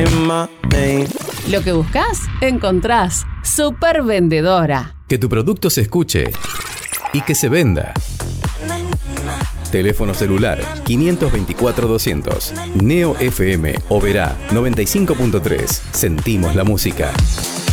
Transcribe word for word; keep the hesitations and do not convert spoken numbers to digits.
Lo que buscas, encontrás. Super Vendedora. Que tu producto se escuche y que se venda. Teléfono celular quinientos veinticuatro doscientos. Neo F M Oberá noventa y cinco punto tres. Sentimos la música.